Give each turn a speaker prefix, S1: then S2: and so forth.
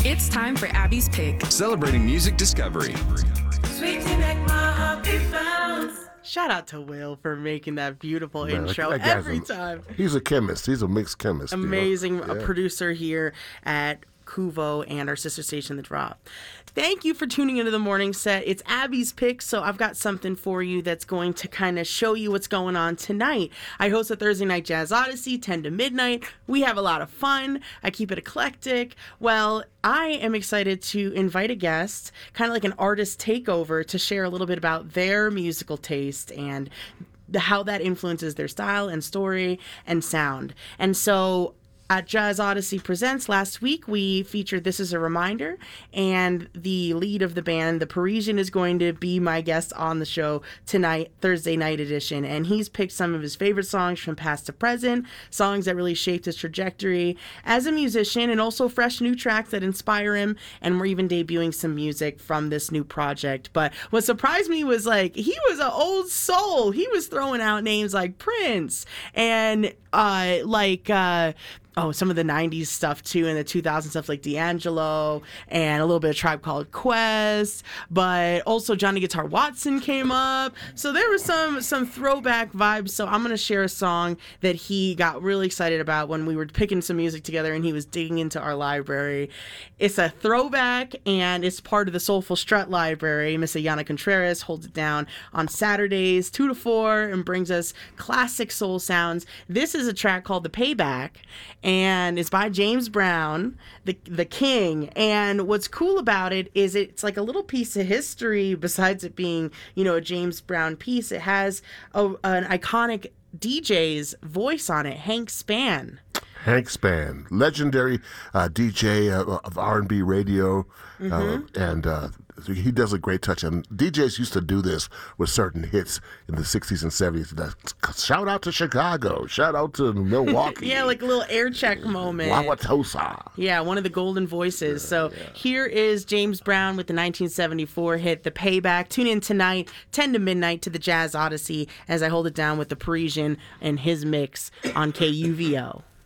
S1: It's time for Abby's Pick.
S2: Celebrating music discovery.
S3: Sweet to make my heart beat bounce.
S4: Shout out to Will for making that beautiful
S5: Man,
S4: intro
S5: that guy's
S4: every time.
S5: He's a chemist. He's a mixed chemist.
S4: Amazing
S5: Yeah.
S4: producer here at Kuvo and our sister station, The Drop. Thank you for tuning into the morning set. It's Abby's Pick, so I've got something for you that's going to kind of show you what's going on tonight. I host a Thursday night Jazz Odyssey, 10 to midnight. We have a lot of fun. I keep it eclectic. Well, I am excited to invite a guest, kind of like an artist takeover, to share a little bit about their musical taste and how that influences their style and story and sound. And so at Jazz Odyssey Presents last week, we featured This Is a Reminder, and the lead of the band, The Parisian, is going to be my guest on the show tonight, Thursday night edition, and he's picked some of his favorite songs from past to present, songs that really shaped his trajectory as a musician, and also fresh new tracks that inspire him, and we're even debuting some music from this new project. But what surprised me was, like, he was an old soul. He was throwing out names like Prince and some of the 90s stuff too, and the 2000s stuff like D'Angelo and a little bit of Tribe Called Quest, but also Johnny Guitar Watson came up. So there was some throwback vibes. So I'm going to share a song that he got really excited about when we were picking some music together and he was digging into our library. It's a throwback and it's part of the Soulful Strut library. Miss Ayana Contreras holds it down on Saturdays 2 to 4 and brings us classic soul sounds. This is a track called The Payback, and it's by James Brown, the king. And what's cool about it is it's like a little piece of history. Besides it being, a James Brown piece, it has an iconic DJ's voice on it, Hank Spann.
S5: Hank Spann, legendary DJ of R&B radio, and he does a great touch. And DJs used to do this with certain hits in the 60s and 70s. Shout out to Chicago. Shout out to Milwaukee.
S4: Yeah, like a little air check moment.
S5: Wauwatosa.
S4: Yeah, one of the golden voices. Here is James Brown with the 1974 hit, The Payback. Tune in tonight, 10 to midnight, to the Jazz Odyssey as I hold it down with The Parisian and his mix on KUVO.